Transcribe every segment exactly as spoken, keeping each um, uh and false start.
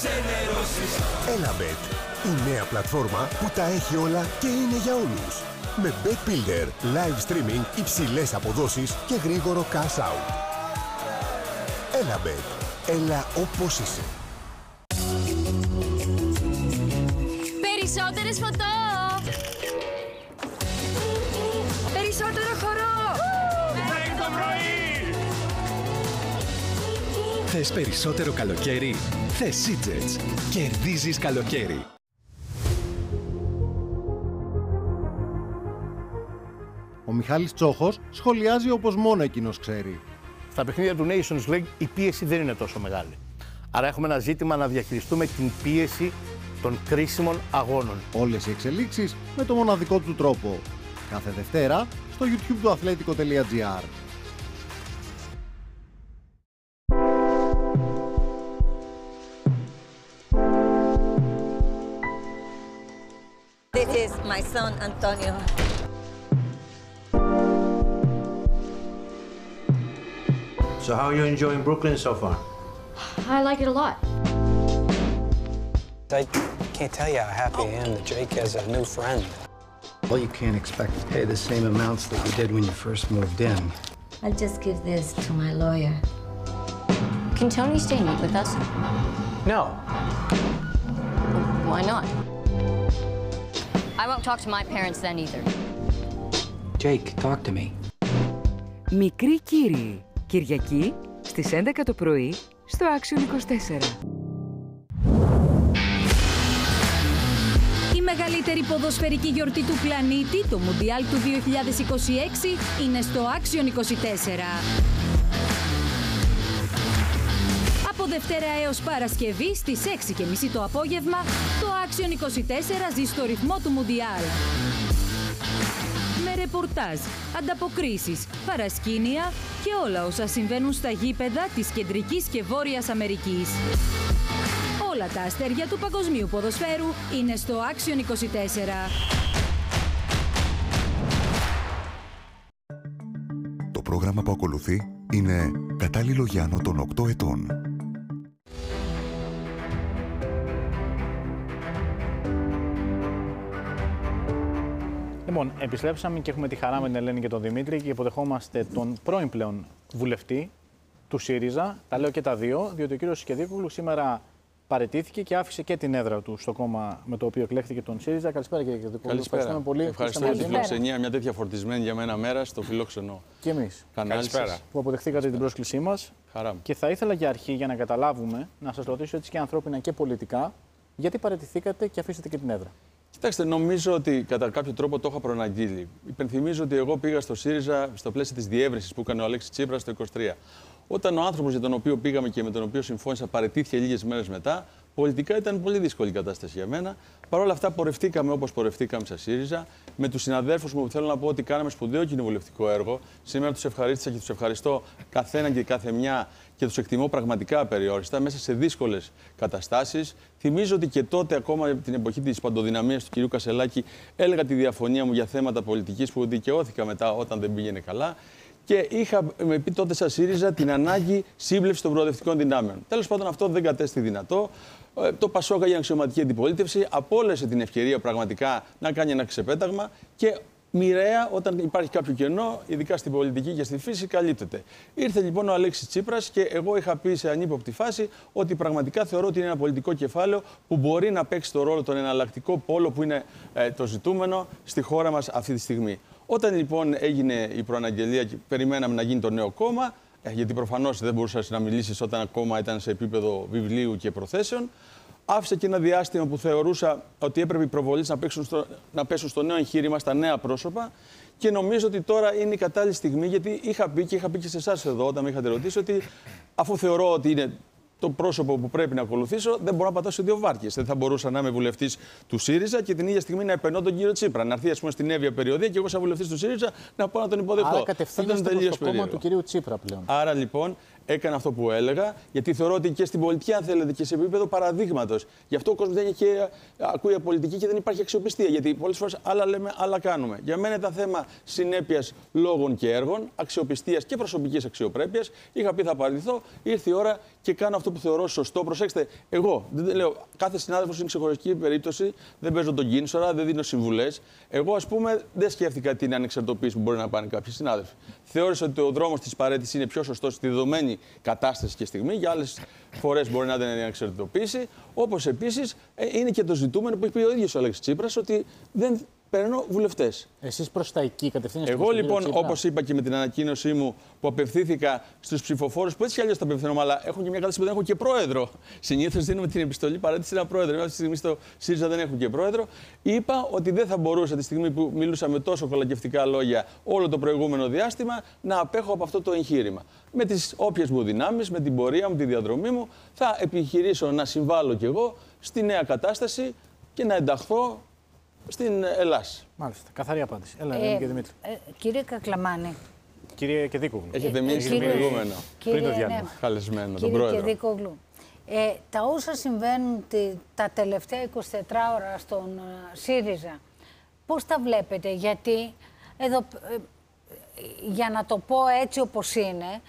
Elabet, η νέα πλατφόρμα που τα έχει όλα και είναι για όλους. Με Bet Builder, live streaming, υψηλές αποδόσεις και γρήγορο cash out. Elabet, έλα όπως είσαι. Περισσότερες φωτό! Περισσότερο χορό! Μέχρι το πρωί! Θες περισσότερο καλοκαίρι? Θες Seajets. Κερδίζεις καλοκαίρι. Ο Μιχάλης Τσόχος σχολιάζει όπως μόνο εκείνος ξέρει. Στα παιχνίδια του Nations League η πίεση δεν είναι τόσο μεγάλη. Άρα έχουμε ένα ζήτημα να διαχειριστούμε την πίεση των κρίσιμων αγώνων. Όλες οι εξελίξεις με το μοναδικό του τρόπο. Κάθε Δευτέρα στο YouTube του αθλέτικο τελεία τζι άρ. This is my son Antonio. So how are you enjoying Brooklyn so far? I like it a lot. I can't tell you how happy I am that Jake has a new friend. Well, you can't expect to pay the same amounts that you did when you first moved in. I'll just give this to my lawyer. Can Tony stay and eat with us? No. Why not? I won't talk to my parents then either. Jake, talk to me. Μικροί κύριοι. Κυριακή στις έντεκα το πρωί στο Action είκοσι τέσσερα. Η μεγαλύτερη ποδοσφαιρική γιορτή του πλανήτη, το Μουντιάλ του δύο χιλιάδες είκοσι έξι, είναι στο Action είκοσι τέσσερα. Από Δευτέρα έως Παρασκευή στις έξι και μισή το απόγευμα, το Action είκοσι τέσσερα ζει στο ρυθμό του Μουντιάλ. Με ρεπορτάζ, ανταποκρίσεις, παρασκήνια και όλα όσα συμβαίνουν στα γήπεδα της Κεντρικής και Βόρειας Αμερικής. Όλα τα αστέρια του παγκοσμίου ποδοσφαίρου είναι στο Action είκοσι τέσσερα. Το πρόγραμμα που ακολουθεί είναι κατάλληλο για άνω των οκτώ ετών. Λοιπόν, επιστρέψαμε και έχουμε τη χαρά με την Ελένη και τον Δημήτρη και υποδεχόμαστε τον πρώην πλέον βουλευτή του ΣΥΡΙΖΑ. Τα λέω και τα δύο, διότι ο κύριος Σκεδίκογλου σήμερα παραιτήθηκε και άφησε και την έδρα του στο κόμμα με το οποίο εκλέχθηκε τον ΣΥΡΙΖΑ. Καλησπέρα, κύριε Σκεδίκογλου. Καλησπέρα. Πολύ. Ευχαριστώ για τη φιλοξενία, μια τέτοια φορτισμένη για μένα μέρα στο φιλόξενο. Και εμείς. Καλησπέρα. Που αποδεχτήκατε την πρόσκλησή μας. Χαρά μου. Και θα ήθελα για αρχή, για να καταλάβουμε, να σας ρωτήσω έτσι και ανθρώπινα και πολιτικά, γιατί παραιτηθήκατε και αφήσατε και την έδρα. Κοιτάξτε, νομίζω ότι κατά κάποιο τρόπο το είχα προαναγγείλει. Υπενθυμίζω ότι εγώ πήγα στο ΣΥΡΙΖΑ στο πλαίσιο της διεύρυνσης που έκανε ο Αλέξης Τσίπρας το είκοσι τρία. Όταν ο άνθρωπος για τον οποίο πήγαμε και με τον οποίο συμφώνησα παραιτήθηκε λίγες μέρες μετά, πολιτικά ήταν πολύ δύσκολη η κατάσταση για μένα. Παρ' όλα αυτά, πορευτήκαμε όπως πορευτήκαμε στα ΣΥΡΙΖΑ. Με τους συναδέλφους μου, θέλω να πω ότι κάναμε σπουδαίο κοινοβουλευτικό έργο. Σήμερα τους ευχαρίστησα και τους ευχαριστώ καθέναν και κάθε μια και τους εκτιμώ πραγματικά απεριόριστα μέσα σε δύσκολες καταστάσεις. Θυμίζω ότι και τότε, ακόμα την εποχή της παντοδυναμίας του κ. Κασελάκη, έλεγα τη διαφωνία μου για θέματα πολιτικής που δικαιώθηκα μετά όταν δεν πήγαινε καλά. Και είχα με πει τότε στα ΣΥΡΙΖΑ την ανάγκη σύμπλευση των προοδευτικών δυνάμεων. Τέλος πάντων, αυτό δεν κατέστη δυνατό. Το Πασόκα για αξιωματική αντιπολίτευση απόλυσε την ευκαιρία πραγματικά να κάνει ένα ξεπέταγμα και μοιραία, όταν υπάρχει κάποιο κενό, ειδικά στην πολιτική και στη φύση, καλύπτεται. Ήρθε λοιπόν ο Αλέξης Τσίπρας και εγώ είχα πει σε ανύποπτη φάση ότι πραγματικά θεωρώ ότι είναι ένα πολιτικό κεφάλαιο που μπορεί να παίξει το ρόλο, τον εναλλακτικό πόλο που είναι ε, το ζητούμενο στη χώρα μας αυτή τη στιγμή. Όταν λοιπόν έγινε η προαναγγελία και περιμέναμε να γίνει το νέο κόμμα, γιατί προφανώς δεν μπορούσες να μιλήσεις όταν ακόμα ήταν σε επίπεδο βιβλίου και προθέσεων, άφησε και ένα διάστημα που θεωρούσα ότι έπρεπε οι προβολείς να, στο, να πέσουν στο νέο εγχείρημα, στα νέα πρόσωπα. Και νομίζω ότι τώρα είναι η κατάλληλη στιγμή, γιατί είχα πει και είχα πει και σε εσάς εδώ, όταν με είχατε ρωτήσει, ότι αφού θεωρώ ότι είναι το πρόσωπο που πρέπει να ακολουθήσω, δεν μπορώ να πατάω σε δύο βάρκες. Δεν θα μπορούσα να είμαι βουλευτής του ΣΥΡΙΖΑ και την ίδια στιγμή να επενώ τον κύριο Τσίπρα. Να έρθει, ας πούμε, στην Εύβοια περιοδία και εγώ, σαν βουλευτής του ΣΥΡΙΖΑ, να πάω να τον υποδεχτώ. Άρα κατευθύνεστε προς το κόμμα του κυρίου Τσίπρα πλέον. Άρα λοιπόν Έκανα αυτό που έλεγα, γιατί θεωρώ ότι και στην πολιτική, αν θέλετε, και σε επίπεδο παραδείγματος. Γι' αυτό ο κόσμος δεν έχει, ακούει πολιτική και δεν υπάρχει αξιοπιστία. Γιατί πολλές φορές άλλα λέμε, άλλα κάνουμε. Για μένα ήταν θέμα συνέπειας λόγων και έργων, αξιοπιστίας και προσωπικής αξιοπρέπειας. Είχα πει θα παραιτηθώ, ήρθε η ώρα και κάνω αυτό που θεωρώ σωστό. Προσέξτε, εγώ δεν λέω, κάθε συνάδελφος είναι ξεχωριστική περίπτωση, δεν παίζω τον κίνησορα, δεν δίνω συμβουλές. Εγώ, ας πούμε, δεν σκέφτηκα την ανεξαρτητοποίηση που μπορεί να πάνε κάποιοι συνάδελφοι. Θεώρησα ότι ο δρόμος της παραίτησης είναι πιο σωστός στη δεδομένη κατάσταση και στιγμή. Για άλλες φορές μπορεί να δεν είναι ανεξαρτητοποίηση. Όπως επίσης είναι και το ζητούμενο που είπε ο ίδιος ο Αλέξης Τσίπρας, ότι δεν παίρνω βουλευτές. Εσείς προς τα εκεί κατευθύνεστε? Εγώ λοιπόν, όπως είπα και με την ανακοίνωσή μου που απευθύνθηκα στους ψηφοφόρους, που έτσι κι αλλιώς τα απευθύνομαι, αλλά έχουν και μια κατάσταση που δεν έχουν και πρόεδρο. Συνήθως δίνουμε την επιστολή παρέτηση σε ένα πρόεδρο. Αυτή τη στιγμή στο ΣΥΡΙΖΑ δεν έχουν και πρόεδρο. Είπα ότι δεν θα μπορούσα τη στιγμή που μιλούσα με τόσο κολακευτικά λόγια όλο το προηγούμενο διάστημα να απέχω από αυτό το εγχείρημα. Με τις όποιες μου δυνάμεις, με την πορεία μου, τη διαδρομή μου, θα επιχειρήσω να συμβάλλω κι εγώ στη νέα κατάσταση και να ενταχθώ στην Ελλάς. Μάλιστα. Καθαρή απάντηση. Έλα, ε, και Δημήτρη. Ε, κύριε Κακλαμάνη. Κύριε Κεδίκογλου. Έχετε ε, μείνει στο προηγούμενο. Πριν το διάλειμμα. Ναι. Καλεσμένο, κύριε τον πρόεδρο. Κεδίκογλου. Ε, τα όσα συμβαίνουν τη, τα τελευταία είκοσι τέσσερις ώρα στον uh, ΣΥΡΙΖΑ, πώς τα βλέπετε? Γιατί, εδώ, ε, για να το πω έτσι όπως είναι,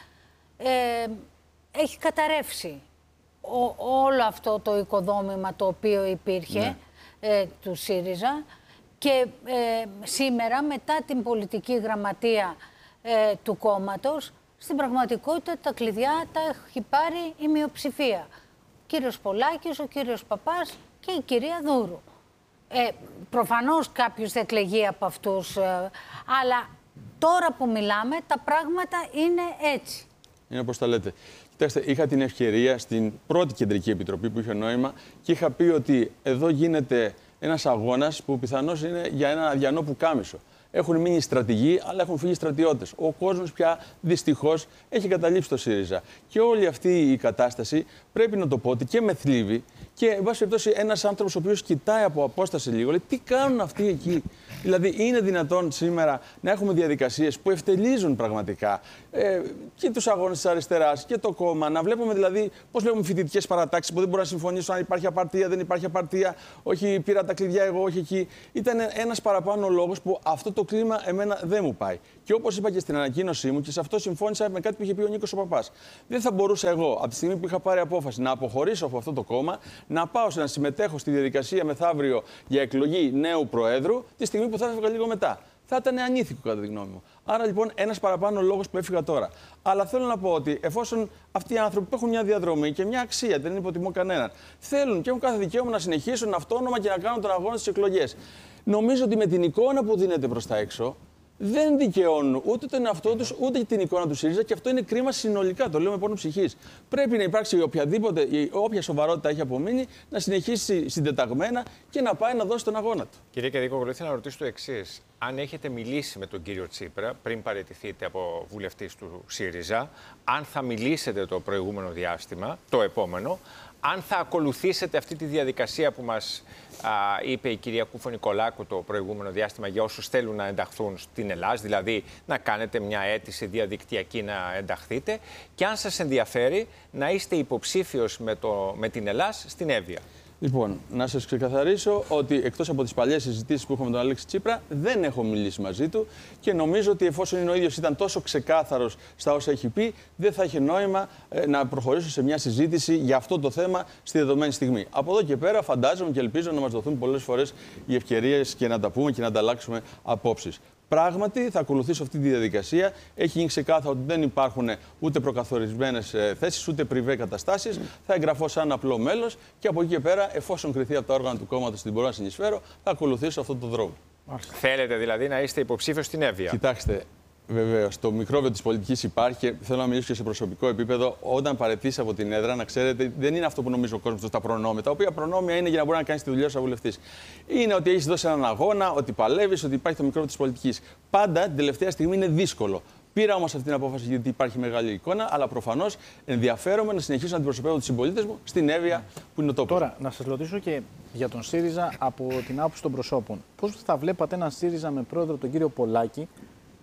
ε, έχει καταρρεύσει ο, όλο αυτό το οικοδόμημα το οποίο υπήρχε, ναι. ε, του ΣΥΡΙΖΑ, και ε, σήμερα μετά την πολιτική γραμματεία ε, του κόμματος, στην πραγματικότητα τα κλειδιά τα έχει πάρει η μειοψηφία. Ο κύριος Πολάκης, ο κύριος Παπάς και η κυρία Δούρου. Ε, προφανώς κάποιος θα εκλεγεί από αυτούς, ε, αλλά τώρα που μιλάμε τα πράγματα είναι έτσι. Είναι όπως τα λέτε. Κοιτάξτε, είχα την ευκαιρία στην πρώτη κεντρική επιτροπή που είχε νόημα και είχα πει ότι εδώ γίνεται ένας αγώνας που πιθανώς είναι για ένα αδιανό πουκάμισο. Έχουν μείνει στρατηγοί, αλλά έχουν φύγει στρατιώτες. Ο κόσμος πια δυστυχώς έχει καταλήψει το ΣΥΡΙΖΑ. Και όλη αυτή η κατάσταση πρέπει να το πω ότι και με θλίβει και, εν πάση περιπτώσει, ένας άνθρωπος ο οποίος κοιτάει από απόσταση λίγο, λέει τι κάνουν αυτοί εκεί. Δηλαδή, είναι δυνατόν σήμερα να έχουμε διαδικασίες που ευτελίζουν πραγματικά ε, και τους αγώνες της αριστεράς και το κόμμα. Να βλέπουμε δηλαδή πώς βλέπουμε φοιτητικές παρατάξεις που δεν μπορούν να συμφωνήσουν αν υπάρχει απαρτία, δεν υπάρχει απαρτία. Όχι, πήρα τα κλειδιά εγώ, όχι εκεί. Ήταν ένας παραπάνω λόγος που αυτό το κλίμα εμένα δεν μου πάει. Και όπως είπα και στην ανακοίνωσή μου, και σε αυτό συμφώνησα με κάτι που είχε πει ο Νίκος ο Παπάς. Δεν θα μπορούσα εγώ, από τη στιγμή που είχα πάρει απόφαση να αποχωρήσω από αυτό το κόμμα, να πάω σε να συμμετέχω στη διαδικασία μεθαύριο για εκλογή νέου Προέδρου, τη στιγμή που θα έφευγα λίγο μετά. Θα ήταν ανήθικο, κατά τη γνώμη μου. Άρα λοιπόν ένας παραπάνω λόγος που έφυγα τώρα. Αλλά θέλω να πω ότι εφόσον αυτοί οι άνθρωποι που έχουν μια διαδρομή και μια αξία, δεν υποτιμώ κανέναν, θέλουν και έχουν κάθε δικαίωμα να συνεχίσουν αυτόνομα και να κάνουν τον αγώνα στις εκλογές. Νομίζω ότι με την εικόνα που δίνεται προς τα έξω, δεν δικαιώνουν ούτε τον εαυτό τους ούτε την εικόνα του ΣΥΡΙΖΑ και αυτό είναι κρίμα συνολικά. Το λέω με πόνο ψυχής. Πρέπει να υπάρξει οποιαδήποτε, όποια σοβαρότητα έχει απομείνει, να συνεχίσει συντεταγμένα και να πάει να δώσει τον αγώνα του. Κύριε Κεδίκογλου, ήθελα να ρωτήσω το εξής. Αν έχετε μιλήσει με τον κύριο Τσίπρα πριν παραιτηθείτε από βουλευτής του ΣΥΡΙΖΑ, αν θα μιλήσετε το προηγούμενο διάστημα, το επόμενο, αν θα ακολουθήσετε αυτή τη διαδικασία που μας α, είπε η κυρία Κούφο-Νικολάκου το προηγούμενο διάστημα για όσους θέλουν να ενταχθούν στην Ελλάδα, δηλαδή να κάνετε μια αίτηση διαδικτυακή να ενταχθείτε, και αν σας ενδιαφέρει να είστε υποψήφιος με, το, με την Ελλάδα στην Εύβοια. Λοιπόν, να σας ξεκαθαρίσω ότι εκτός από τις παλιές συζητήσεις που έχουμε με τον Αλέξη Τσίπρα, δεν έχω μιλήσει μαζί του και νομίζω ότι εφόσον είναι ο ίδιος ήταν τόσο ξεκάθαρος στα όσα έχει πει, δεν θα έχει νόημα ε, να προχωρήσω σε μια συζήτηση για αυτό το θέμα στη δεδομένη στιγμή. Από εδώ και πέρα, φαντάζομαι και ελπίζω να μας δοθούν πολλές φορές οι ευκαιρίες και να τα πούμε και να ανταλλάξουμε απόψεις. Πράγματι, θα ακολουθήσω αυτή τη διαδικασία. Έχει γίνει ξεκάθαρο ότι δεν υπάρχουν ούτε προκαθορισμένες θέσεις, ούτε πριβέ καταστάσεις. Mm. Θα εγγραφώ σαν απλό μέλος και από εκεί και πέρα, εφόσον κριθεί από τα όργανα του κόμματος ότι μπορώ να συνεισφέρω, θα ακολουθήσω αυτόν τον δρόμο. Θέλετε δηλαδή να είστε υποψήφιος στην Εύβοια? Κοιτάξτε, βεβαίως, το μικρόβιο της πολιτικής υπάρχει και θέλω να μιλήσω και σε προσωπικό επίπεδο. Όταν παραιτήσει από την έδρα, να ξέρετε, δεν είναι αυτό που νομίζει ο κόσμος τα προνόμια. Τα οποία προνόμια είναι για να μπορεί να κάνει τη δουλειά σου σαν βουλευτής. Είναι ότι έχει δώσει έναν αγώνα, ότι παλεύει, ότι υπάρχει το μικρόβιο της πολιτικής. Πάντα την τελευταία στιγμή είναι δύσκολο. Πήρα όμως αυτή την απόφαση γιατί υπάρχει μεγάλη εικόνα, αλλά προφανώς ενδιαφέρομαι να συνεχίσω να αντιπροσωπεύω τους συμπολίτες μου στην Εύβοια που είναι ο τόπος. Τώρα, να σας ρωτήσω και για τον ΣΥΡΙΖΑ από την άποψη των προσώπων. Πώς θα βλέπατε έναν ΣΥΡΙΖΑ με πρόεδρο τον κύριο Πολάκη,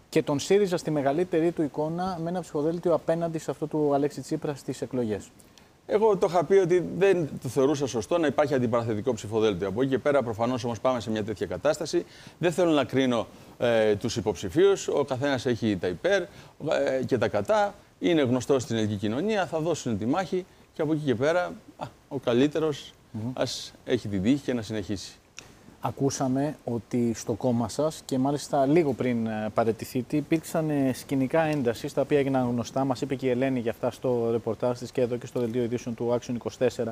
και τον ΣΥΡΙΖΑ στη μεγαλύτερη του εικόνα με ένα ψηφοδέλτιο απέναντι σε αυτό του Αλέξη Τσίπρα στις εκλογές. Εγώ το είχα πει ότι δεν το θεωρούσα σωστό να υπάρχει αντιπαραθετικό ψηφοδέλτιο. Από εκεί και πέρα, προφανώς όμως πάμε σε μια τέτοια κατάσταση. Δεν θέλω να κρίνω ε, τους υποψηφίους. Ο καθένας έχει τα υπέρ ε, και τα κατά. Είναι γνωστό στην ελληνική κοινωνία. Θα δώσουν τη μάχη και από εκεί και πέρα α, ο καλύτερος mm-hmm. ας έχει την τύχη και να συνεχίσει. Ακούσαμε ότι στο κόμμα σας και μάλιστα λίγο πριν παραιτηθείτε υπήρξαν σκηνικά έντασης τα οποία έγιναν γνωστά. Μας είπε και η Ελένη για αυτά στο ρεπορτάζ της και εδώ και στο δελτίο ειδήσεων του Action είκοσι τέσσερα.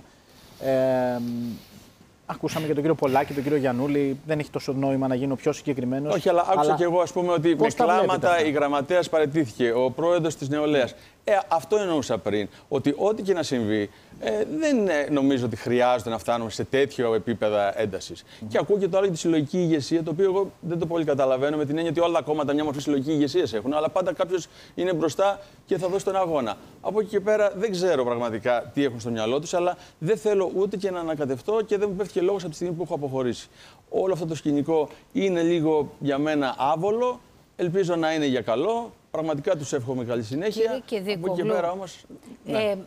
Ε, ακούσαμε και τον κύριο Πολάκη, τον κύριο Γιαννούλη. Δεν έχει τόσο νόημα να γίνω πιο συγκεκριμένος. Όχι, αλλά άκουσα αλλά... και εγώ ας πούμε ότι με κλάματα η γραμματέας παραιτήθηκε, ο πρόεδρος της νεολαίας. Ε, αυτό εννοούσα πριν. Ότι ό,τι και να συμβεί, ε, δεν ε, νομίζω ότι χρειάζεται να φτάνουμε σε τέτοιο επίπεδα έντασης. Mm. Και ακούω και το άλλο για τη συλλογική ηγεσία, το οποίο εγώ δεν το πολύ καταλαβαίνω με την έννοια ότι όλα τα κόμματα μια μορφή συλλογική ηγεσία έχουν. Αλλά πάντα κάποιος είναι μπροστά και θα δώσει τον αγώνα. Από εκεί και πέρα δεν ξέρω πραγματικά τι έχουν στο μυαλό τους, αλλά δεν θέλω ούτε και να ανακατευτώ και δεν μου πέφτει και λόγος από τη στιγμή που έχω αποχωρήσει. Όλο αυτό το σκηνικό είναι λίγο για μένα άβολο. Ελπίζω να είναι για καλό. Πραγματικά τους εύχομαι καλή συνέχεια. Κύριε Από εκεί πέρα όμως... Ναι. Ε,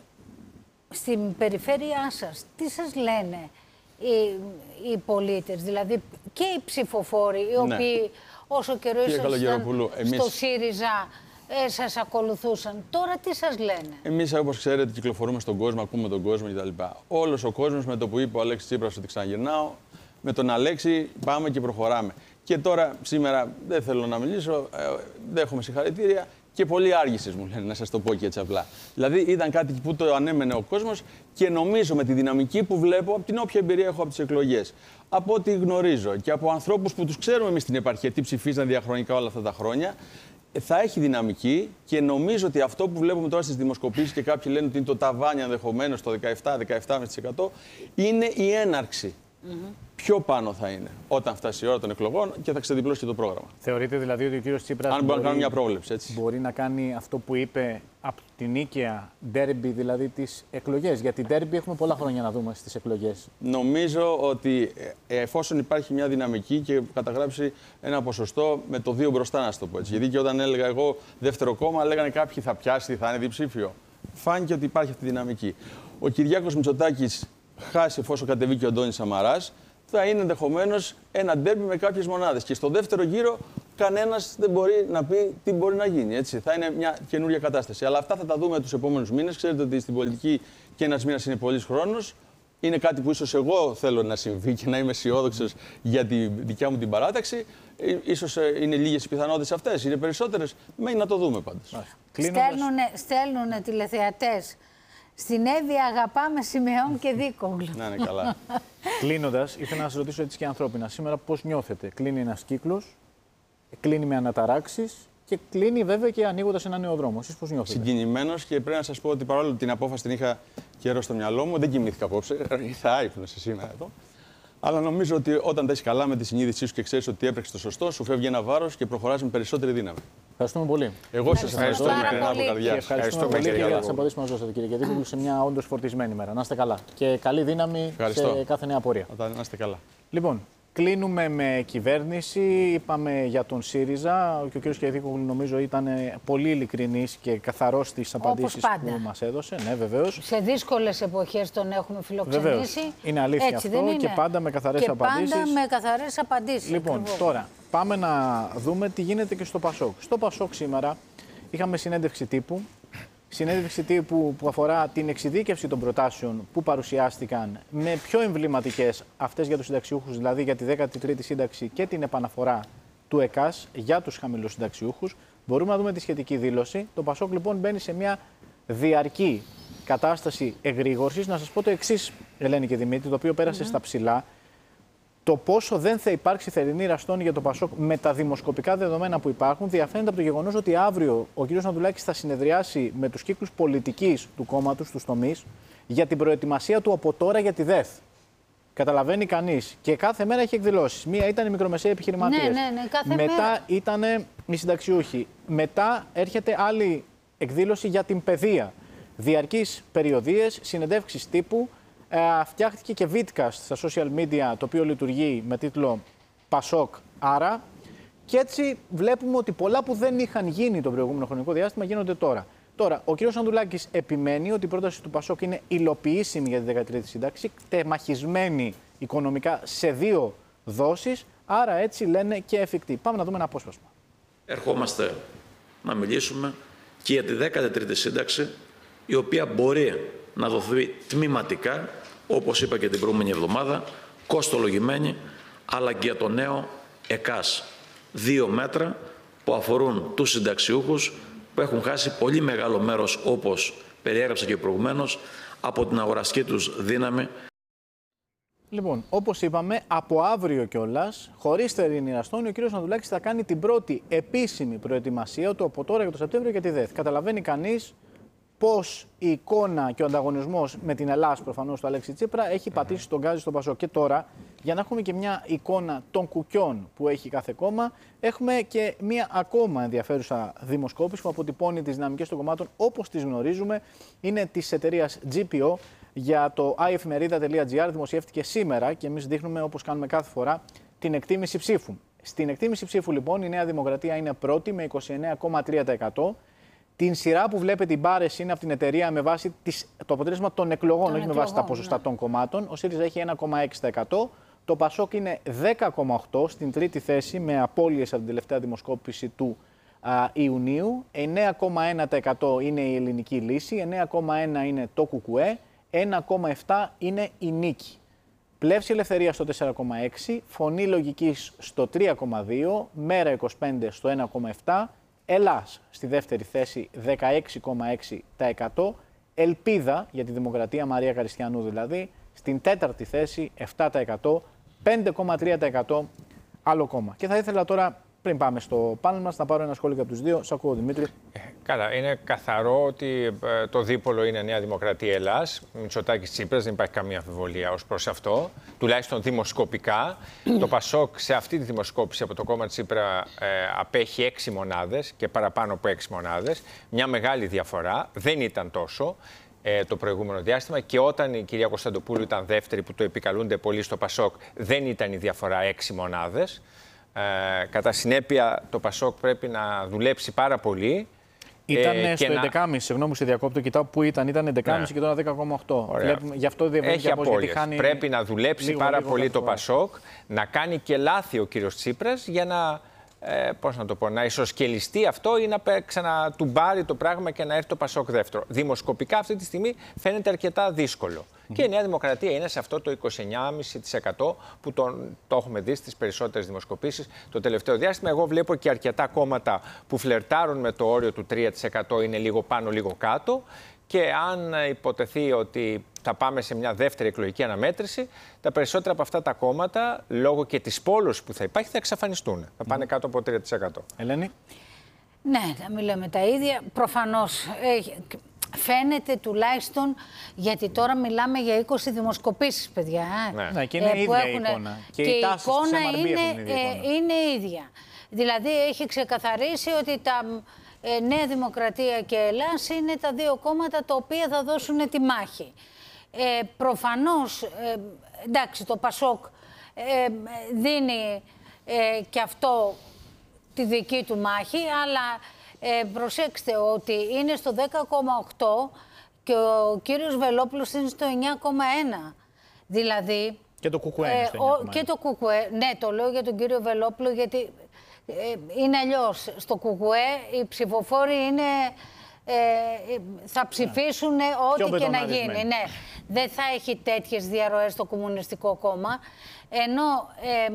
στην περιφέρειά σας, τι σας λένε οι, οι πολίτες, δηλαδή και οι ψηφοφόροι, οι ναι. οποίοι όσο καιρό ήσασταν εμείς... στο ΣΥΡΙΖΑ ε, σας ακολουθούσαν. Τώρα τι σας λένε? Εμείς, όπως ξέρετε, κυκλοφορούμε στον κόσμο, ακούμε τον κόσμο κτλ. Όλος ο κόσμος με το που είπε ο Αλέξης Τσίπρας ότι ξαναγυρνάω, με τον Αλέξη πάμε και προχωράμε. Και τώρα, σήμερα, δεν θέλω να μιλήσω, ε, δέχομαι συγχαρητήρια και πολύ άργησες μου λένε, να σας το πω και έτσι απλά. Δηλαδή, ήταν κάτι που το ανέμενε ο κόσμος και νομίζω με τη δυναμική που βλέπω, από την όποια εμπειρία έχω από τις εκλογές, από ό,τι γνωρίζω και από ανθρώπους που τους ξέρουμε εμείς στην επαρχία, τι ψηφίζαν διαχρονικά όλα αυτά τα χρόνια, θα έχει δυναμική και νομίζω ότι αυτό που βλέπουμε τώρα στις δημοσκοπήσεις και κάποιοι λένε ότι είναι το ταβάνι ενδεχομένως το δεκαεπτά με δεκαεπτά τοις εκατό, είναι η έναρξη. Mm-hmm. Πιο πάνω θα είναι όταν φτάσει η ώρα των εκλογών και θα ξεδιπλώσει και το πρόγραμμα. Θεωρείτε δηλαδή ότι ο κύριος Τσίπρας αν μπορεί να κάνει μια πρόβλεψη, έτσι. Μπορεί να κάνει αυτό που είπε από την νίκαια ντέρμπι, δηλαδή τις εκλογές? Γιατί ντέρμπι έχουμε πολλά χρόνια να δούμε στις εκλογές. Νομίζω ότι εφόσον υπάρχει μια δυναμική και καταγράψει ένα ποσοστό με το δύο μπροστά, να το πω έτσι. Γιατί και όταν έλεγα εγώ δεύτερο κόμμα, λέγανε κάποιοι θα πιάσει, θα είναι διψήφιο. Φάνηκε ότι υπάρχει αυτή η δυναμική. Ο Κυριάκος Μητσοτάκης χάσει εφόσον κατεβεί και ο Αντώνης Σαμαράς, θα είναι ενδεχομένως ένα ντέρμπι με κάποιες μονάδες. Και στο δεύτερο γύρο κανένας δεν μπορεί να πει τι μπορεί να γίνει. Έτσι. Θα είναι μια καινούργια κατάσταση. Αλλά αυτά θα τα δούμε τους επόμενους μήνες. Ξέρετε ότι στην πολιτική και ένας μήνας είναι πολύς χρόνος. Είναι κάτι που ίσως εγώ θέλω να συμβεί και να είμαι αισιόδοξος για τη δικιά μου την παράταξη. Ίσως είναι λίγες οι πιθανότητες αυτές, είναι περισσότερες. Μένει να το δούμε πάντως. Στέλνουνε τηλεθεατές. Στην Εύη αγαπάμε Σιμεών και Δίκογλου. Να είναι καλά. Κλείνοντας, ήθελα να σας ρωτήσω έτσι και ανθρώπινα. Σήμερα πώς νιώθετε? Κλείνει ένας κύκλος, κλείνει με αναταράξεις και κλείνει βέβαια και ανοίγοντας ένα νέο δρόμο. Εσείς πώς νιώθετε? Συγκινημένος και πρέπει να σας πω ότι παρόλο την απόφαση την είχα καιρό στο μυαλό μου, δεν κοιμήθηκα απόψε. Ήρθα άϊπνος σήμερα εδώ. Αλλά νομίζω ότι όταν τα έχεις καλά με τη συνείδησή σου και ξέρεις ότι έπρεξες το σωστό, σου φεύγει ένα βάρος και προχωράς με περισσότερη δύναμη. Ευχαριστούμε πολύ. Εγώ σας ευχαριστώ ειλικρινά από καρδιά. Ευχαριστούμε πολύ και για τις απαντήσεις που μας δώσατε, κύριε Κεδίκογλου, σε μια όντως φορτισμένη μέρα. Να είστε καλά και καλή δύναμη ευχαριστώ. Σε κάθε νέα πορεία. Να είστε καλά. Λοιπόν, κλείνουμε με κυβέρνηση. Είπαμε για τον ΣΥΡΙΖΑ και ο κύριος Κεδίκογλου νομίζω ήταν πολύ ειλικρινής και καθαρός στις απαντήσεις που μας έδωσε. Ναι, βεβαίως. Σε δύσκολες εποχές τον έχουμε φιλοξενήσει. Βεβαίως. Είναι αλήθεια έτσι, αυτό και πάντα με καθαρές και απαντήσεις. Πάντα με καθαρές απαντήσεις. Λοιπόν, ακριβώς. Τώρα πάμε να δούμε τι γίνεται και στο ΠΑΣΟΚ. Στο ΠΑΣΟΚ σήμερα είχαμε συνέντευξη τύπου. Συνέντευξη τύπου που αφορά την εξειδίκευση των προτάσεων που παρουσιάστηκαν με πιο εμβληματικές αυτές για τους συνταξιούχους, δηλαδή για τη δέκατη τρίτη σύνταξη και την επαναφορά του ΕΚΑΣ για τους χαμηλούς συνταξιούχους. Μπορούμε να δούμε τη σχετική δήλωση. Το ΠΑΣΟΚ λοιπόν μπαίνει σε μια διαρκή κατάσταση εγρήγορσης. Να σας πω το εξής, Ελένη και Δημήτρη, το οποίο πέρασε mm-hmm. στα ψηλά. Το πόσο δεν θα υπάρξει θερινή ραστόνη για το ΠΑΣΟΚ με τα δημοσκοπικά δεδομένα που υπάρχουν διαφαίνεται από το γεγονός ότι αύριο ο κ. Ναδουλάκης θα συνεδριάσει με τους κύκλους πολιτικής του κόμματος, τους τομείς, για την προετοιμασία του από τώρα για τη ΔΕΘ. Καταλαβαίνει κανείς. Και κάθε μέρα έχει εκδηλώσεις. Μία ήταν οι μικρομεσαίοι επιχειρηματίες. Ναι, ναι, ναι, κάθε Μετά μέρα. ήταν οι συνταξιούχοι. Μετά έρχεται άλλη εκδήλωση για την παιδεία. Διαρκείς περιοδίες, συνεντεύξεις τύπου. Ε, φτιάχτηκε και vidcast στα social media, το οποίο λειτουργεί με τίτλο Πασόκ Άρα. Και έτσι βλέπουμε ότι πολλά που δεν είχαν γίνει το προηγούμενο χρονικό διάστημα γίνονται τώρα. Τώρα, ο κ. Ανδρουλάκης επιμένει ότι η πρόταση του Πασόκ είναι υλοποιήσιμη για τη δεκατρίτη σύνταξη, τεμαχισμένη οικονομικά σε δύο δόσεις, άρα έτσι λένε και εφικτή. Πάμε να δούμε ένα απόσπασμα. Ερχόμαστε να μιλήσουμε και για τη δέκατη τρίτη σύνταξη, η οποία μπορεί να δοθεί τμηματικά, όπως είπα και την προηγούμενη εβδομάδα, κοστολογημένη, αλλά και για το νέο ΕΚΑΣ. Δύο μέτρα που αφορούν τους συνταξιούχους που έχουν χάσει πολύ μεγάλο μέρος, όπως περιέγραψα και προηγουμένως, από την αγοραστική τους δύναμη. Λοιπόν, όπως είπαμε, από αύριο κιόλας, χωρίς θερινή αστόνη, ο κ. Ανδρουλάκης θα κάνει την πρώτη επίσημη προετοιμασία του από τώρα για το Σεπτέμβριο για τη ΔΕΘ. Καταλαβαίνει κανείς πώς η εικόνα και ο ανταγωνισμός με την Ελλάδα, προφανώς, του Αλέξη Τσίπρα, έχει πατήσει τον γκάζι στον Πασόκ. Και τώρα, για να έχουμε και μια εικόνα των κουκιών που έχει κάθε κόμμα, έχουμε και μια ακόμα ενδιαφέρουσα δημοσκόπηση που αποτυπώνει τις δυναμικές των κομμάτων όπως τις γνωρίζουμε. Είναι της εταιρείας τζι πι ο για το άι εφημερίδα τελεία τζι άρ. Δημοσιεύτηκε σήμερα και εμείς δείχνουμε, όπως κάνουμε κάθε φορά, την εκτίμηση ψήφου. Στην εκτίμηση ψήφου, λοιπόν, η Νέα Δημοκρατία είναι πρώτη με είκοσι εννέα κόμμα τρία τοις εκατό. Την σειρά που βλέπετε, οι μπάρες είναι από την εταιρεία με βάση τις, το αποτέλεσμα των εκλογών, των όχι εκλογών, με βάση τα ποσοστά ναι. των κομμάτων. Ο ΣΥΡΙΖΑ έχει ένα κόμμα έξι τοις εκατό. Το ΠΑΣΟΚ είναι δέκα κόμμα οκτώ τοις εκατό στην τρίτη θέση με απώλειες από την τελευταία δημοσκόπηση του α, Ιουνίου. εννέα κόμμα ένα τοις εκατό είναι η Ελληνική Λύση, εννέα κόμμα ένα τοις εκατό είναι το ΚΚΕ, ένα κόμμα επτά τοις εκατό είναι η Νίκη. Πλεύση Ελευθερία στο τέσσερα κόμμα έξι τοις εκατό, Φωνή Λογικής στο τρία κόμμα δύο τοις εκατό, Μέρα είκοσι πέντε τοις εκατό στο ένα κόμμα επτά τοις εκατό, Ελλάς στη δεύτερη θέση δεκαέξι κόμμα έξι τοις εκατό, Ελπίδα για τη Δημοκρατία, Μαρία Καριστιανού δηλαδή, στην τέταρτη θέση επτά τοις εκατό, πέντε κόμμα τρία τοις εκατό άλλο κόμμα. Και θα ήθελα τώρα, πριν πάμε στο πάνελ μας, να πάρω ένα σχόλιο από τους δύο. Σ' ακούω, Δημήτρη. Ε, καλά, είναι καθαρό ότι ε, το δίπολο είναι Νέα Δημοκρατία Ελλάς. Μητσοτάκης Τσίπρας, δεν υπάρχει καμία αμφιβολία ως προς αυτό. Τουλάχιστον δημοσκοπικά. Το ΠΑΣΟΚ σε αυτή τη δημοσκόπηση από το κόμμα Τσίπρα ε, απέχει έξι μονάδες και παραπάνω από έξι μονάδες. Μια μεγάλη διαφορά. Δεν ήταν τόσο ε, το προηγούμενο διάστημα και όταν η κυρία Κωνσταντοπούλου ήταν δεύτερη, που το επικαλούνται πολύ στο ΠΑΣΟΚ, δεν ήταν η διαφορά έξι μονάδες. Ε, κατά συνέπεια, το ΠΑΣΟΚ πρέπει να δουλέψει πάρα πολύ. Ήταν ε, στο να... έντεκα κόμμα πέντε, συγγνώμη σε διακόπτω, κοιτάω που ήταν, ήταν έντεκα κόμμα πέντε ναι. και τώρα δέκα κόμμα οκτώ. Βλέπουμε, γι' αυτό έχει απώλειες. Χάνει... Πρέπει να δουλέψει λίγο, πάρα λίγο, πολύ λίγο, το ΠΑΣΟΚ, να κάνει και λάθη ο κύριος Τσίπρας για να, ε, πώς να το πω, να ισοσκελιστεί αυτό ή να ξανατουμπάρει το πράγμα και να έρθει το ΠΑΣΟΚ δεύτερο. Δημοσκοπικά αυτή τη στιγμή φαίνεται αρκετά δύσκολο. Mm-hmm. Και η Νέα Δημοκρατία είναι σε αυτό το είκοσι εννέα κόμμα πέντε τοις εκατό που τον, το έχουμε δει στις περισσότερες δημοσκοπήσεις το τελευταίο διάστημα. Εγώ βλέπω και αρκετά κόμματα που φλερτάρουν με το όριο του τρία τοις εκατό, είναι λίγο πάνω, λίγο κάτω. Και αν υποτεθεί ότι θα πάμε σε μια δεύτερη εκλογική αναμέτρηση, τα περισσότερα από αυτά τα κόμματα, λόγω και της πόλωσης που θα υπάρχει, θα εξαφανιστούν. Θα πάνε mm. κάτω από τρία τοις εκατό. Ελένη. Ναι, να μιλάμε τα ίδια. Προφανώς ε, φαίνεται τουλάχιστον, γιατί τώρα μιλάμε για είκοσι δημοσκοπήσεις, παιδιά. Ναι, ναι και είναι ε, ίδια έχουν, η εικόνα. Και, και η εικόνα είναι, ε, είναι ίδια. Δηλαδή έχει ξεκαθαρίσει ότι τα... Ε, Νέα Δημοκρατία και Ελλάς είναι τα δύο κόμματα τα οποία θα δώσουν τη μάχη. Ε, προφανώς, ε, εντάξει, το ΠΑΣΟΚ ε, δίνει ε, και αυτό τη δική του μάχη, αλλά ε, προσέξτε ότι είναι στο δέκα κόμμα οκτώ και ο κύριος Βελόπουλος είναι στο εννέα κόμμα ένα. Δηλαδή... Και το ΚΚΕ ε, ο, και το ΚΚΕ, ναι, το λέω για τον κύριο Βελόπουλο, γιατί... Είναι αλλιώς. Στο ΚΚΕ οι ψηφοφόροι είναι, ε, θα ψηφίσουν ναι. ό,τι και να γίνει. Ναι. Δεν θα έχει τέτοιες διαρροές στο Κομμουνιστικό Κόμμα. Ενώ ε,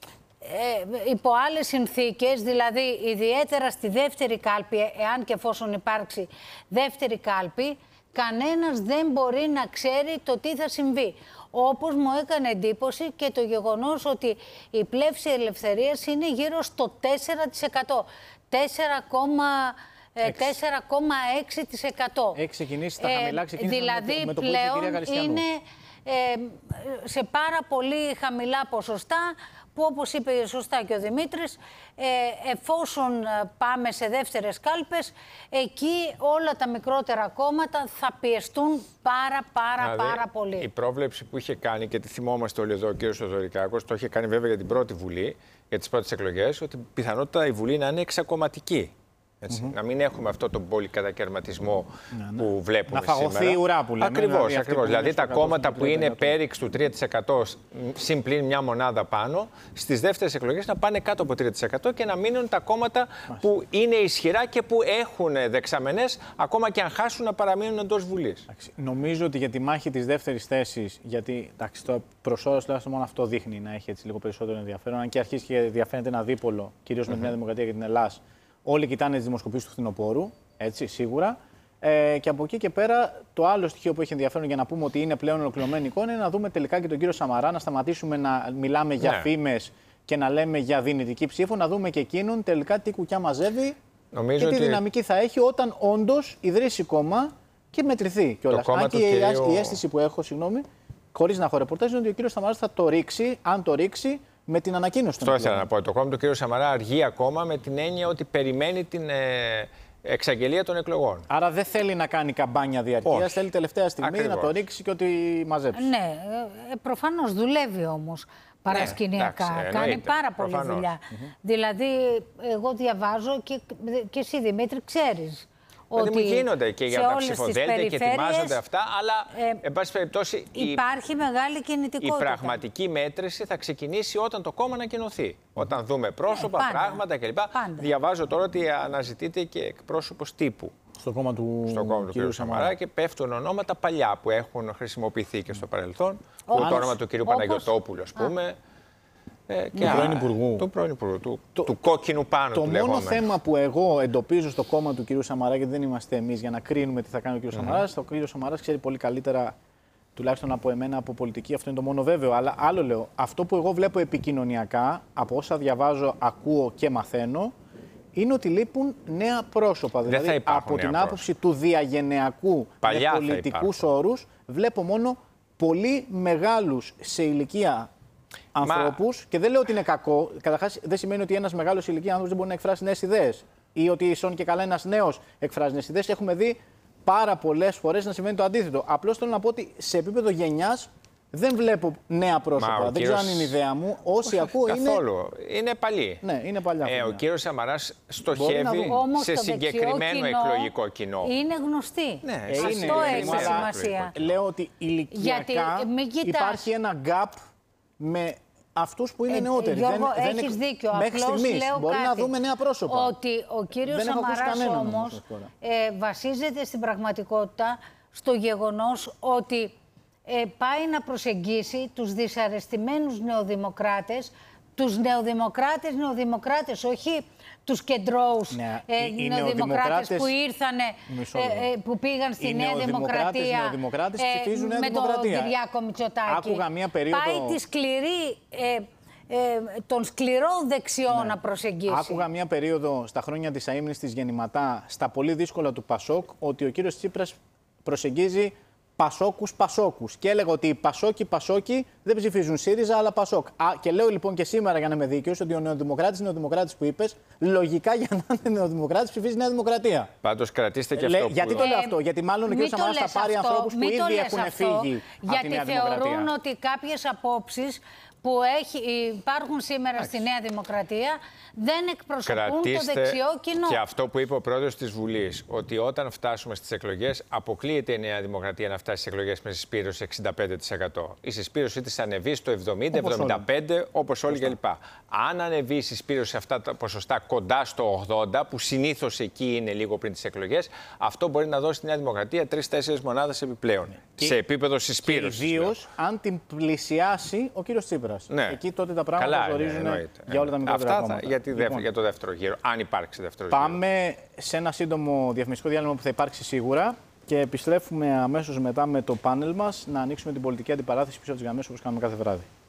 ε, υπό άλλες συνθήκες, δηλαδή ιδιαίτερα στη δεύτερη κάλπη, εάν και εφόσον υπάρξει δεύτερη κάλπη, κανένας δεν μπορεί να ξέρει το τι θα συμβεί. Όπως μου έκανε εντύπωση και το γεγονός ότι η πλεύση ελευθερίας είναι γύρω στο τέσσερα τοις εκατό. τέσσερα κόμμα έξι τοις εκατό. Έχει ξεκινήσει τα χαμηλά, ξεκίνησαν δηλαδή, με το, με το πλέον είναι ε, σε πάρα πολύ χαμηλά ποσοστά που όπως είπε σωστά και ο Δημήτρης, ε, εφόσον πάμε σε δεύτερες κάλπες, εκεί όλα τα μικρότερα κόμματα θα πιεστούν πάρα πάρα δηλαδή, πάρα πολύ. Η πρόβλεψη που είχε κάνει, και τη θυμόμαστε όλοι εδώ, ο κ. Θοδωρικάκος, το είχε κάνει βέβαια για την πρώτη Βουλή, για τις πρώτες εκλογές, ότι πιθανότητα η Βουλή να είναι εξακομματική. Έτσι, mm-hmm. Να μην έχουμε αυτό τον πολυκατακαιρματισμό ναι, ναι. που βλέπουμε να σήμερα. Να φαγωθεί η ουρά που λέμε. Ακριβώς, δηλαδή, ακριβώς. Δηλαδή τα κόμματα που είναι πέριξ του τρία τοις εκατό συν πλην μια μονάδα πάνω, στις δεύτερες εκλογές να πάνε κάτω από τρία τοις εκατό και να μείνουν τα κόμματα Μάλιστα. που είναι ισχυρά και που έχουν δεξαμενές, ακόμα και αν χάσουν να παραμείνουν εντός Βουλής. Νομίζω ότι για τη μάχη της δεύτερης θέσης, γιατί προς ώρας τουλάχιστον μόνο αυτό δείχνει να έχει έτσι λίγο περισσότερο ενδιαφέρον, αν και αρχίζει και διαφαίνεται ένα δίπολο, κυρίως mm-hmm. με τη Νέα Δημοκρατία και την Ελλάδα. Όλοι κοιτάνε τις δημοσκοπήσεις του φθινοπόρου, έτσι, σίγουρα. Ε, και από εκεί και πέρα, το άλλο στοιχείο που έχει ενδιαφέρον για να πούμε ότι είναι πλέον ολοκληρωμένη εικόνα είναι να δούμε τελικά και τον κύριο Σαμαρά, να σταματήσουμε να μιλάμε ναι. για φήμες και να λέμε για δυνητική ψήφο, να δούμε και εκείνον τελικά τι κουκιά μαζεύει Νομίζω και τι ότι... δυναμική θα έχει όταν όντως ιδρύσει κόμμα και μετρηθεί κιόλας. Αν και κυρίου... η αίσθηση που έχω, συγγνώμη, χωρίς να έχω ρεπορτάζ, είναι ότι ο κύριος Σαμαράς θα το ρίξει, αν το ρίξει, με την ανακοίνωση του. Αυτό ήθελα να πω. Το κόμμα του κ. Σαμαρά αργεί ακόμα με την έννοια ότι περιμένει την ε, εξαγγελία των εκλογών. Άρα δεν θέλει να κάνει καμπάνια διαρκείας, θέλει τελευταία στιγμή Ακριβώς. να το ρίξει και ότι μαζέψει. Ναι, ε, προφανώς δουλεύει όμως παρασκηνιακά. Ναι, εντάξει, κάνει πάρα πολλή δουλειά. Mm-hmm. Δηλαδή, εγώ διαβάζω και, και εσύ Δημήτρη ξέρεις. Ότι μου γίνονται και για τα ψηφοδέλτια και ετοιμάζονται αυτά, αλλά ε, εν πάση περιπτώσει υπάρχει η, μεγάλη κινητικότητα. Η πραγματική μέτρηση θα ξεκινήσει όταν το κόμμα ανακοινωθεί. Όταν δούμε πρόσωπα, ε, πράγματα κλπ. Διαβάζω τώρα ότι αναζητείται και εκπρόσωπος τύπου. Στο κόμμα του, στο κόμμα του κ. Σαμαρά και πέφτουν ονόματα παλιά που έχουν χρησιμοποιηθεί και στο παρελθόν. Το όνομα του κ. Παναγιωτόπουλου, ας πούμε. Ε, και του πρώην Υπουργού. Του πρώην Υπουργού, του, το, του κόκκινου πάνω. Το του μόνο λεγόμενο. θέμα που εγώ εντοπίζω στο κόμμα του κ. Σαμαρά, γιατί δεν είμαστε εμείς για να κρίνουμε τι θα κάνει ο κ. Mm-hmm. Σαμαράς, ο κ. Σαμαράς ξέρει πολύ καλύτερα, τουλάχιστον από εμένα, από πολιτική, αυτό είναι το μόνο βέβαιο. Αλλά άλλο λέω, αυτό που εγώ βλέπω επικοινωνιακά, από όσα διαβάζω, ακούω και μαθαίνω, είναι ότι λείπουν νέα πρόσωπα. Δεν δηλαδή, από την άποψη του διαγενειακού με πολιτικούς όρους, βλέπω μόνο πολύ μεγάλους σε ηλικία ανθρώπους. Μα... Και δεν λέω ότι είναι κακό. Καταρχάς, δεν σημαίνει ότι ένας μεγάλος ηλικία άνθρωπος δεν μπορεί να εκφράσει νέες ιδέες. Ή ότι ίσον και καλά ένας νέος εκφράζει νέες ιδέες. Έχουμε δει πάρα πολλές φορές να συμβαίνει το αντίθετο. Απλώς θέλω να πω ότι σε επίπεδο γενιάς δεν βλέπω νέα πρόσωπα. Μα, δεν κύριος... ξέρω αν είναι η ιδέα μου. Όσοι ακούω είναι. Καθόλου. Είναι παλιοί. Ναι, είναι παλιά. Ε, ο κύριος Σαμαράς στοχεύει σε συγκεκριμένο κοινό, εκλογικό κοινό. Είναι γνωστή. Ναι, ε, αυτό είναι, έχει σημασία. Λέω ότι ηλικιακά υπάρχει ένα gap με αυτούς που είναι ε, νεότεροι. Γιώργο, δεν, έχεις δεν, δίκιο. Μέχρι Απλώς στιγμής λέω μπορεί κάτι, να δούμε νέα πρόσωπα. Ότι ο κύριος Σαμαράς όμως ε, βασίζεται στην πραγματικότητα στο γεγονός ότι ε, πάει να προσεγγίσει τους δυσαρεστημένους νεοδημοκράτες, τους νεοδημοκράτες, νεοδημοκράτες, όχι τους κεντρώους ναι, ε, οι νεοδημοκράτες που ήρθανε, ε, ε, που πήγαν στη Νέα Δημοκρατία ε, με τον Κυριάκο Μητσοτάκη. Άκουγα μία περίοδο... Πάει τη σκληρή, ε, ε, τον σκληρό δεξιό ναι. να προσεγγίσει. Άκουγα μία περίοδο στα χρόνια της αείμνης της Γεννηματά, στα πολύ δύσκολα του Πασόκ, ότι ο κύριος Τσίπρας προσεγγίζει Πασόκους, Πασόκους. Και έλεγα ότι οι Πασόκοι, Πασόκοι δεν ψηφίζουν ΣΥΡΙΖΑ, αλλά Πασόκ. Α, και λέω λοιπόν και σήμερα για να είμαι δίκαιος ότι ο νεοδημοκράτης, νεοδημοκράτης που είπες, λογικά για να είναι νεοδημοκράτης ψηφίζει Νέα Δημοκρατία. Πάντως κρατήστε και αυτό. Λέ, που... Γιατί το λέω αυτό, γιατί μάλλον ο κ. Σαμαράς θα πάρει ανθρώπους που ήδη έχουν φύγει από τη Νέα Δημοκρατία. Γιατί θεωρούν ότι κάποιες απόψεις που έχει, υπάρχουν σήμερα Άξι. στη Νέα Δημοκρατία δεν εκπροσωπούν Κρατήστε το δεξιό κοινό. Και αυτό που είπε ο πρόεδρος της Βουλής, ότι όταν φτάσουμε στις εκλογές, αποκλείεται η Νέα Δημοκρατία να φτάσει στις εκλογές με συσπήρωση εξήντα πέντε τοις εκατό. Η συσπήρωση της ανεβεί στο εβδομήντα εβδομήντα πέντε, όπως όλοι κλπ. Αν ανεβεί η συσπήρωση σε αυτά τα ποσοστά κοντά στο ογδόντα, που συνήθως εκεί είναι λίγο πριν τις εκλογές, αυτό μπορεί να δώσει στη Νέα Δημοκρατία τρεις τέσσερις μονάδες επιπλέον. Και, σε επίπεδο συσπήρωσης. Ιδίως αν την πλησιάσει ο κύριος Τσίπρας. Ναι. Εκεί τότε τα πράγματα Καλά, ορίζουν ναι, για όλα τα μικρότερα κόμματα. Αυτά για, τη λοιπόν, για το δεύτερο γύρο, αν υπάρξει δεύτερο γύρο. Πάμε σε ένα σύντομο διαφημιστικό διάλειμμα που θα υπάρξει σίγουρα και επιστρέφουμε αμέσως μετά με το πάνελ μας να ανοίξουμε την πολιτική αντιπαράθεση πίσω από τις γραμμές όπως κάνουμε κάθε βράδυ.